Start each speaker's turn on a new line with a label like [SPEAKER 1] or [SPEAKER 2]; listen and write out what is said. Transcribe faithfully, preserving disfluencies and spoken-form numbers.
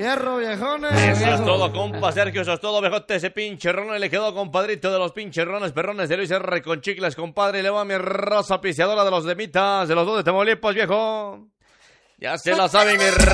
[SPEAKER 1] Hierro, viejones.
[SPEAKER 2] Eso es todo, compa Sergio, eso es todo, viejote. Ese pinche ron le quedó, compadrito, de los pinches rones, perrones de Luis R. con chicles, compadre. Y le va a mi raza piciadora de los demitas, de los dos de Tamaulipas, viejo. Ya se la sabe, mi